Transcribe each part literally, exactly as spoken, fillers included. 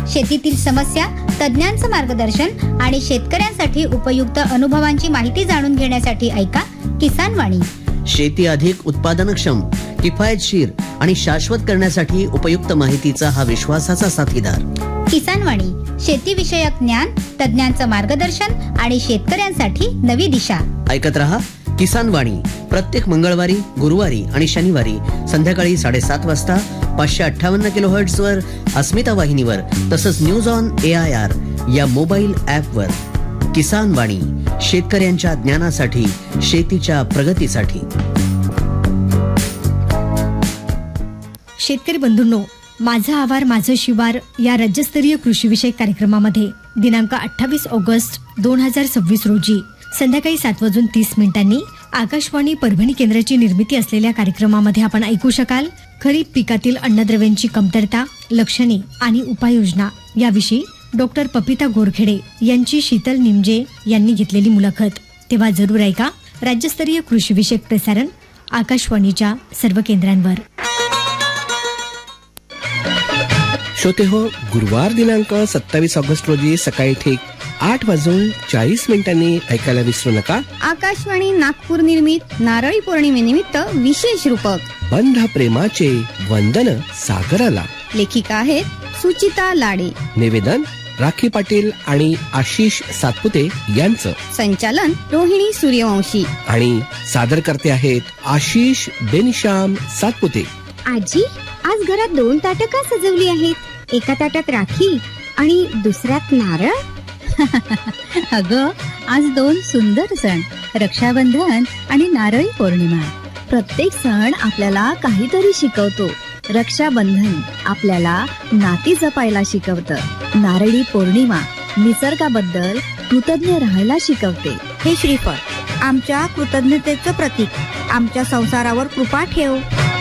शेतीतील समस्या, तज्ञांचं मार्गदर्शन आणि शेतकऱ्यांसाठी उपयुक्त अनुभवांची माहिती जाणून घेण्यासाठी ऐका किसान वाणी. शेती अधिक उत्पादनक्षम, किफायतशीर आणि शाश्वत करण्यासाठी उपयुक्त माहितीचा हा विश्वासाचा साथीदार. किसान वाणी, शेतीविषयक ज्ञान, तज्ञांचं मार्गदर्शन आणि शेतकऱ्यांसाठी नवी दिशा. ऐकत रहा किसान वाणी प्रत्येक मंगळवारी, गुरुवारी आणि शनिवारी संध्याकाळी साडेसात वाजता पाचशे अठ्ठावन्न किलो हर्ट्झ वर, अस्मिता वाहिनीवर, तसंच news on A I R या मोबाईल ऍप वर. किसान वाणी, शेतकऱ्यांच्या ज्ञानासाठी, शेतीच्या प्रगतीसाठी. शेतकरी बंधूंनो, माझा आवार माझं शिवार या राज्यस्तरीय कृषीविषयक कार्यक्रमामध्ये दिनांक अठ्ठावीस ऑगस्ट दोन हजार सव्वीस रोजी संध्याकाळी सात वाजून तीस मिनिटांनी आकाशवाणी परभणी केंद्राची निर्मिती असलेल्या कार्यक्रमामध्ये आपण ऐकू शकाल खरीप पिकातील अन्नद्रव्यांची कमतरता, लक्षणे आणि उपाययोजना याविषयी डॉक्टर पपिता गोरखेडे यांची शीतल निमजे यांनी घेतलेली मुलाखत. तेव्हा जरूर ऐका राज्यस्तरीय कृषीविषयक प्रसारण आकाशवाणीच्या सर्व केंद्रांवर. श्रोते हो, गुरुवार दिनांक सत्तावीस ऑगस्ट रोजी सकाळी ठीक आठ वाजून चाळीस मिनिटांनी ऐकायला विसरू नका आकाशवाणी नागपूर निर्मित नारळी पौर्णिमेनिमित्त विशेष रूपक बंध प्रेमाचे वंदन सागराला. लेखिका आहेत सुचिता लाडे. निवेदन राखी पाटील आणि आशिष सातपुते यांचं. संचालन रोहिणी सूर्यवंशी. आणि सादर करते आहेत आशिष बेनिशाम सातपुते. आजी, आज घरात दोन ताटं का सजवली आहेत? एका ताटात राखी आणि दुसऱ्यात नारळ. अगं, आज दोन सुंदर सण, रक्षाबंधन आणि नारळी पौर्णिमा. प्रत्येक सण आपल्याला काहीतरी शिकवतो. रक्षाबंधन आपल्याला नाती जपायला शिकवतं. नारळी पौर्णिमा निसर्गाबद्दल कृतज्ञ राहायला शिकवते. हे श्रीफळ आमच्या कृतज्ञतेचं प्रतीक. आमच्या संसारावर कृपा ठेव.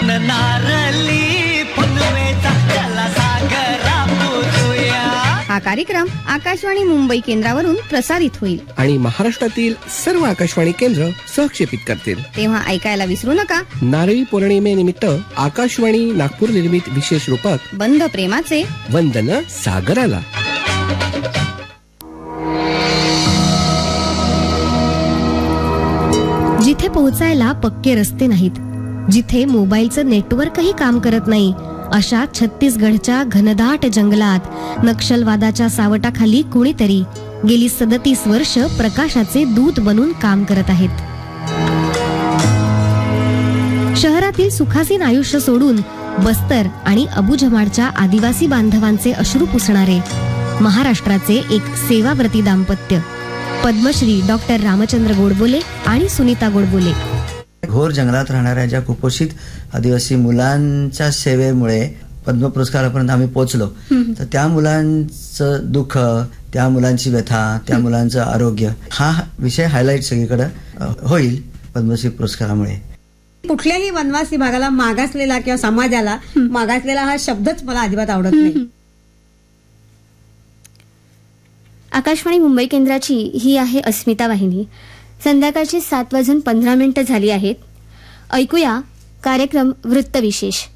हा कार्यक्रम आकाशवाणी मुंबई केंद्रावरून प्रसारित होईल आणि महाराष्ट्रातील सर्व आकाशवाणी केंद्र सहक्षेपित करतील. तेव्हा ऐकायला विसरू नका नारळी पौर्णिमेनिमित्त आकाशवाणी नागपूर निर्मित विशेष रूपक बंध प्रेमाचे वंदन सागराला. जिथे पोहोचायला पक्के रस्ते नाहीत, जिथे मोबाईलचं नेटवर्कही काम करत नाही, अशा छत्तीसगडच्या घनदाट जंगलात नक्षलवादाच्या सावटाखाली कुणीतरी गेली सदतीस वर्ष प्रकाशाचे दूत बनून काम करत आहेत. शहरातील सुखासीन आयुष्य सोडून बस्तर आणि अबुझमाडच्या आदिवासी बांधवांचे अश्रू पुसणारे महाराष्ट्राचे एक सेवाव्रती दाम्पत्य पद्मश्री डॉक्टर रामचंद्र गोडबोले आणि सुनीता गोडबोले. घोर जंगलात राहणाऱ्या ज्या कुपोषित आदिवासी मुलांच्या सेवेमुळे पद्म पुरस्कारापर्यंत आम्ही पोहोचलो. तर त्या मुलांचं दुःख, त्या मुलांची व्यथा, त्या मुलांचं आरोग्य हा विषय हायलाइट सगळीकडे होईल पद्मश्री पुरस्कारामुळे. कुठल्याही वनवासी भागाला मागासलेला किंवा समाजाला मागासलेला हा शब्दच मला अजिबात आवडत नाही. आकाशवाणी मुंबई केंद्राची ही आहे अस्मिता वाहिनी. संध्याकाळची सात वाजून पंधरा मिनिटं झाली आहेत. ऐकूया कार्यक्रम वृत्तविशेष.